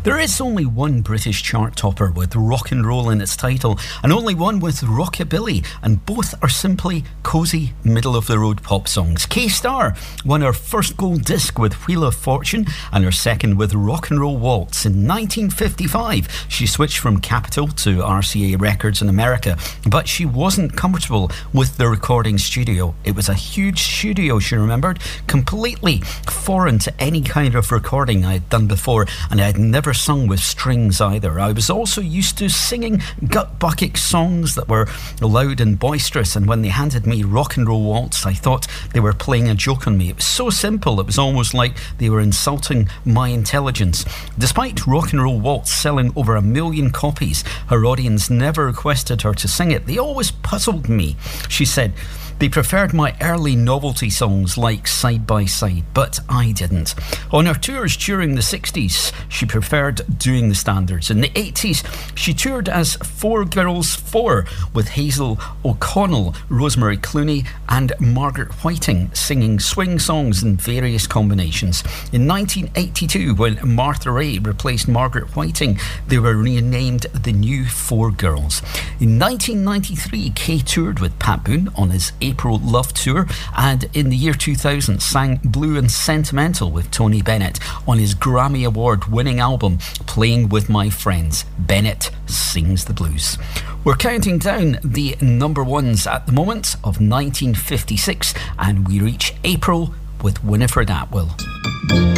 There is only one British chart topper with rock and roll in its title, and only one with rockabilly, and both are simply cosy, middle-of-the-road pop songs. K-Star won her first gold disc with Wheel of Fortune, and her second with Rock and Roll Waltz. In 1955, she switched from Capitol to RCA Records in America, but she wasn't comfortable with the recording studio. It was a huge studio, she remembered, completely foreign to any kind of recording I had done before, and I had never sung with strings either. I was also used to singing gut bucket songs that were loud and boisterous, and when they handed me Rock and Roll Waltz, I thought they were playing a joke on me. It was so simple, it was almost like they were insulting my intelligence. Despite Rock and Roll Waltz selling over 1 million copies, her audience never requested her to sing it. They always puzzled me. She said they preferred my early novelty songs like Side by Side, but I didn't. On her tours during the 60s, she preferred doing the standards. In the 80s, she toured as Four Girls 4 with Hazel O'Connell, Rosemary Clooney and Margaret Whiting, singing swing songs in various combinations. In 1982, when Martha Raye replaced Margaret Whiting, they were renamed the New Four Girls. In 1993, Kay toured with Pat Boone on his April Love Tour, and in the year 2000 sang Blue and Sentimental with Tony Bennett on his Grammy Award winning album Playing With My Friends. Bennett Sings the Blues. We're counting down the number ones at the moment of 1956, and we reach April with Winifred Atwell.